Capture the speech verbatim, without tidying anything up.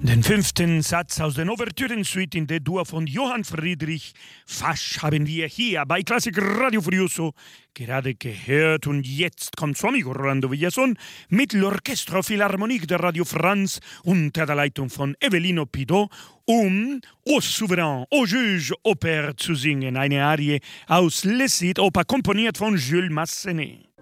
Den fünften Satz aus der Ouvertürensuite in D-Dur von Johann Friedrich Fasch haben wir hier bei Klassik Radio Furioso gerade gehört. Und jetzt kommt Suo amico Rolando Villazón mit l'Orchestre Philharmonique de Radio France unter der Leitung von Evelino Pidot, um Au Souverain, Au Juge, Oper zu singen. Eine Arie aus Les Cid, Oper komponiert von Jules Massenet.